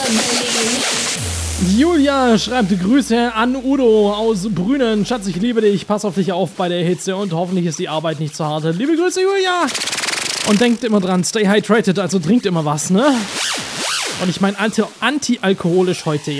Julia schreibt Grüße an Udo aus Brünen. Schatz, ich liebe dich. Pass auf dich auf bei der Hitze und hoffentlich ist die Arbeit nicht zu hart. Liebe Grüße, Julia. Und denkt immer dran, stay hydrated, also trinkt immer was, ne? Und ich meine anti-alkoholisch heute.